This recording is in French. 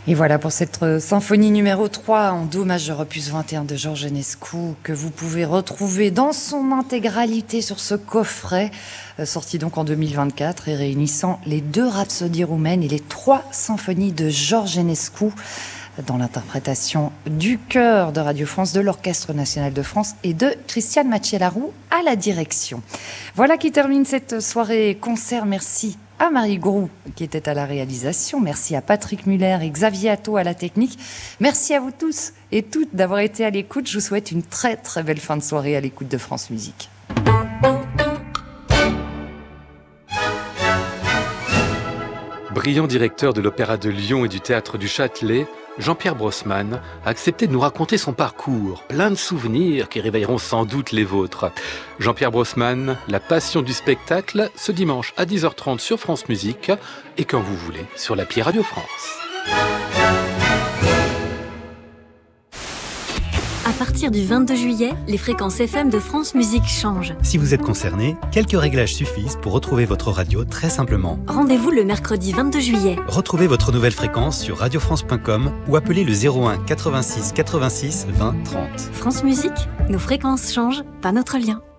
Et voilà pour cette symphonie numéro 3 en do majeur opus 21 de George Enescu que vous pouvez retrouver dans son intégralité sur ce coffret sorti donc en 2024 et réunissant les 2 rhapsodies roumaines et les 3 symphonies de George Enescu dans l'interprétation du chœur de Radio France, de l'Orchestre National de France et de Christiane Macielarou à la direction. Voilà qui termine cette soirée concert. Merci à Marie Groux qui était à la réalisation. Merci à Patrick Muller et Xavier Atto à la technique. Merci à vous tous et toutes d'avoir été à l'écoute. Je vous souhaite une très très belle fin de soirée à l'écoute de France Musique. Brillant directeur de l'Opéra de Lyon et du Théâtre du Châtelet, Jean-Pierre Brossman a accepté de nous raconter son parcours, plein de souvenirs qui réveilleront sans doute les vôtres. Jean-Pierre Brossman, la passion du spectacle, ce dimanche à 10h30 sur France Musique et quand vous voulez sur l'appli Radio France. À partir du 22 juillet, les fréquences FM de France Musique changent. Si vous êtes concerné, quelques réglages suffisent pour retrouver votre radio très simplement. Rendez-vous le mercredi 22 juillet. Retrouvez votre nouvelle fréquence sur radiofrance.com ou appelez le 01 86 86 20 30. France Musique, nos fréquences changent, pas notre lien.